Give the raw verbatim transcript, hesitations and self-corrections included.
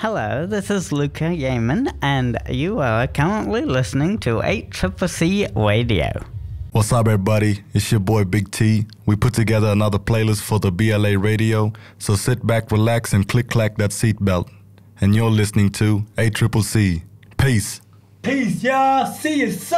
Hello, this is Luca Yeaman, and you are currently listening to eight C C C Radio. What's up, everybody? It's your boy Big T. We put together another playlist for the B L A Radio, so sit back, relax, and click-clack that seatbelt. And you're listening to eight C C C. Peace. Peace, y'all. See you soon.